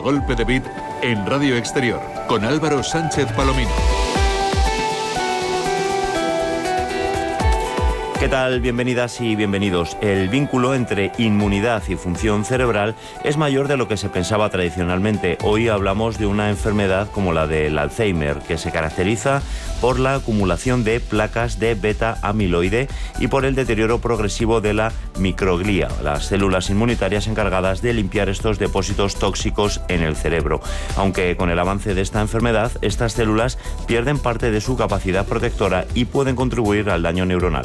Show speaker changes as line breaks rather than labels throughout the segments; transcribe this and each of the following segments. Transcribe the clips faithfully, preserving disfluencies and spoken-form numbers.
Golpe de Beat en Radio Exterior con Álvaro Sánchez Palomino.
¿Qué tal? Bienvenidas y bienvenidos. El vínculo entre inmunidad y función cerebral es mayor de lo que se pensaba tradicionalmente. Hoy hablamos de una enfermedad como la del Alzheimer, que se caracteriza por la acumulación de placas de beta-amiloide y por el deterioro progresivo de la microglía, las células inmunitarias encargadas de limpiar estos depósitos tóxicos en el cerebro. Aunque con el avance de esta enfermedad, estas células pierden parte de su capacidad protectora y pueden contribuir al daño neuronal.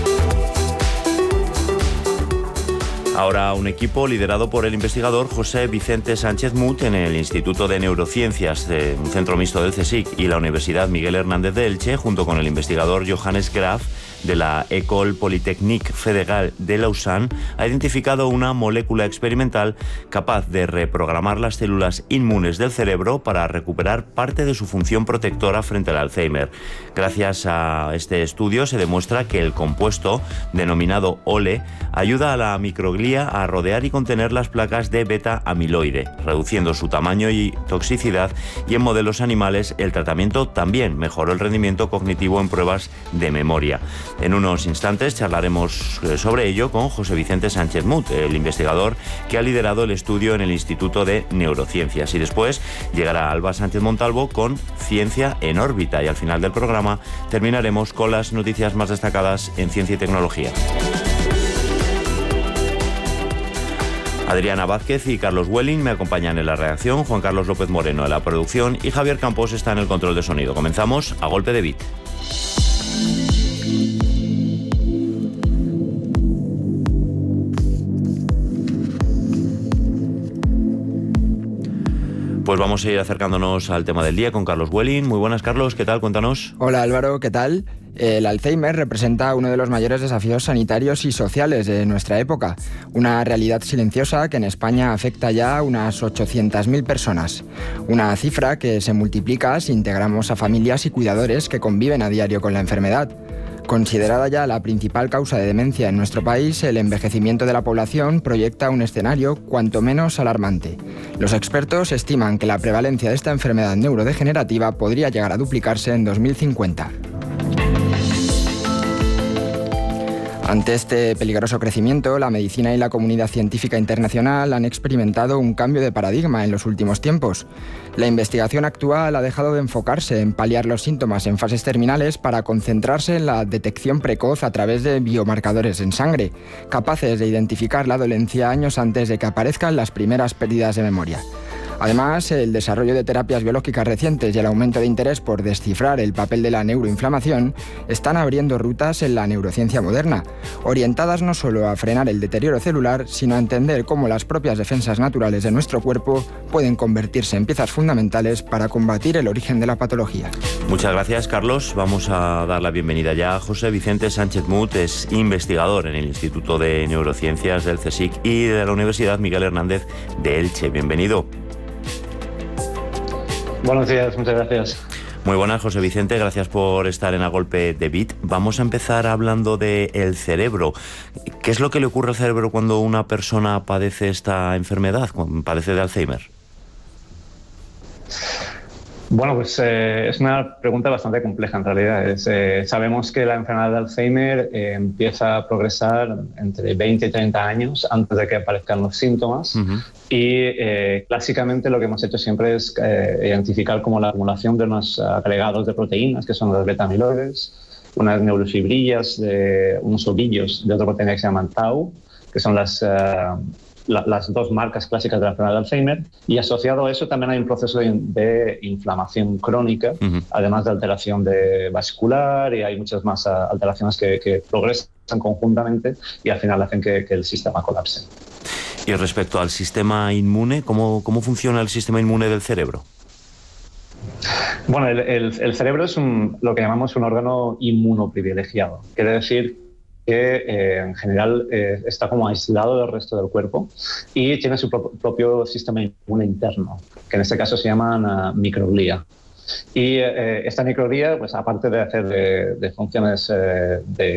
Ahora un equipo liderado por el investigador José Vicente Sánchez Mut en el Instituto de Neurociencias, de un centro mixto del CSIC, y la Universidad Miguel Hernández de Elche, junto con el investigador Johannes Graf de la École Polytechnique Fédérale de Lausanne, ha identificado una molécula experimental capaz de reprogramar las células inmunes del cerebro para recuperar parte de su función protectora frente al Alzheimer. Gracias a este estudio se demuestra que el compuesto, denominado O L E, ayuda a la microglía a rodear y contener las placas de beta-amiloide, reduciendo su tamaño y toxicidad, y en modelos animales el tratamiento también mejoró el rendimiento cognitivo en pruebas de memoria. En unos instantes charlaremos sobre ello con José Vicente Sánchez Mut, el investigador que ha liderado el estudio en el Instituto de Neurociencias. Y después llegará Alba Sánchez Montalvo con Ciencia en órbita. Y al final del programa terminaremos con las noticias más destacadas en ciencia y tecnología. Adriana Vázquez y Carlos Welling me acompañan en la redacción, Juan Carlos López Moreno en la producción y Javier Campos está en el control de sonido. Comenzamos a golpe de beat. Pues vamos a ir acercándonos al tema del día con Carlos Welling. Muy buenas, Carlos, ¿qué tal? Cuéntanos.
Hola, Álvaro, ¿qué tal? El Alzheimer representa uno de los mayores desafíos sanitarios y sociales de nuestra época, una realidad silenciosa que en España afecta ya a unas ochocientas mil personas, una cifra que se multiplica si integramos a familias y cuidadores que conviven a diario con la enfermedad. Considerada ya la principal causa de demencia en nuestro país, el envejecimiento de la población proyecta un escenario cuanto menos alarmante. Los expertos estiman que la prevalencia de esta enfermedad neurodegenerativa podría llegar a duplicarse en dos mil cincuenta. Ante este peligroso crecimiento, la medicina y la comunidad científica internacional han experimentado un cambio de paradigma en los últimos tiempos. La investigación actual ha dejado de enfocarse en paliar los síntomas en fases terminales para concentrarse en la detección precoz a través de biomarcadores en sangre, capaces de identificar la dolencia años antes de que aparezcan las primeras pérdidas de memoria. Además, el desarrollo de terapias biológicas recientes y el aumento de interés por descifrar el papel de la neuroinflamación están abriendo rutas en la neurociencia moderna, orientadas no solo a frenar el deterioro celular, sino a entender cómo las propias defensas naturales de nuestro cuerpo pueden convertirse en piezas fundamentales para combatir el origen de la patología.
Muchas gracias, Carlos. Vamos a dar la bienvenida ya a José Vicente Sánchez Mut, es investigador en el Instituto de Neurociencias del CSIC y de la Universidad Miguel Hernández de Elche. Bienvenido.
Buenos días, muchas gracias.
Muy buenas, José Vicente, gracias por estar en A Golpe de Beat. Vamos a empezar hablando del cerebro. ¿Qué es lo que le ocurre al cerebro cuando una persona padece esta enfermedad, padece de Alzheimer?
Bueno, pues eh, es una pregunta bastante compleja en realidad. Es, eh, sabemos que la enfermedad de Alzheimer eh, empieza a progresar entre veinte y treinta años antes de que aparezcan los síntomas. Uh-huh. Y eh, clásicamente lo que hemos hecho siempre es eh, identificar como la acumulación de unos agregados de proteínas, que son los beta-amiloides, unas neurofibrillas, de unos ovillos de otra proteína que se llaman tau, que son las... Uh, La, las dos marcas clásicas de la enfermedad de Alzheimer, y asociado a eso también hay un proceso de, de inflamación crónica, uh-huh. además de alteración de vascular, y hay muchas más uh, alteraciones que, que progresan conjuntamente y al final hacen que, que el sistema colapse.
Y respecto al sistema inmune, ¿cómo, cómo funciona el sistema inmune del cerebro?
Bueno, el, el, el cerebro es un, lo que llamamos un órgano inmunoprivilegiado. Quiere decir que eh, en general eh, está como aislado del resto del cuerpo y tiene su pro- propio sistema inmune interno, que en este caso se llaman uh, microglía. Y eh, esta microglía, pues aparte de hacer de, de funciones eh, de